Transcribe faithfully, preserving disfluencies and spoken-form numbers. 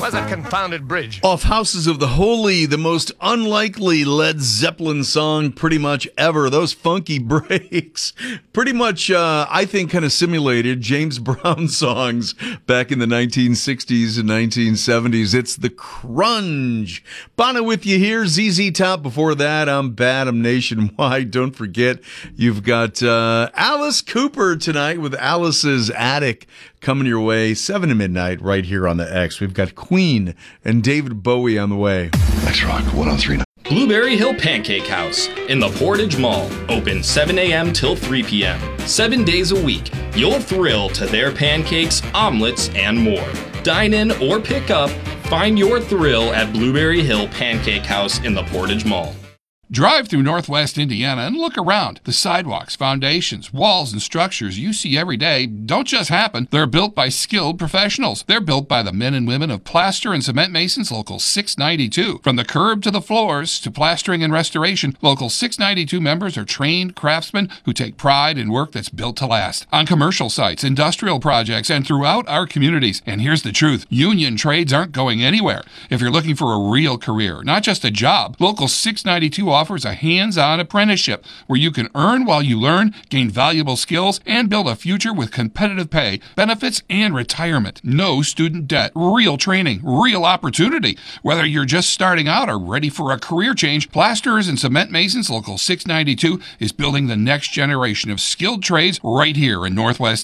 was that confounded bridge? Off Houses of the Holy, the most unlikely Led Zeppelin song pretty much ever. Those funky breaks pretty much, uh, I think, kind of simulated James Brown songs back in the nineteen sixties and nineteen seventies. It's the crunge. Bono with you here, Z Z Top. Before that, I'm Bad, I'm Nationwide. Don't forget, you've got uh, Alice Cooper tonight with Alice's Attic coming your way, seven to midnight, right here on the X. We've got Queen and David Bowie on the way. X-Rock one oh three. Blueberry Hill Pancake House in the Portage Mall. Open seven a.m. till three p.m. Seven days a week. You'll thrill to their pancakes, omelets, and more. Dine in or pick up. Find your thrill at Blueberry Hill Pancake House in the Portage Mall. Drive through Northwest Indiana and look around. The sidewalks, foundations, walls, and structures you see every day don't just happen. They're built by skilled professionals. They're built by the men and women of Plaster and Cement Masons Local six ninety-two. From the curb to the floors to plastering and restoration, Local six ninety-two members are trained craftsmen who take pride in work that's built to last. On commercial sites, industrial projects, and throughout our communities. And here's the truth. Union trades aren't going anywhere. If you're looking for a real career, not just a job, Local six ninety-two offers a hands-on apprenticeship where you can earn while you learn, gain valuable skills, and build a future with competitive pay, benefits, and retirement. No student debt, real training, real opportunity. Whether you're just starting out or ready for a career change, Plasterers and Cement Masons Local six ninety-two is building the next generation of skilled trades right here in Northwest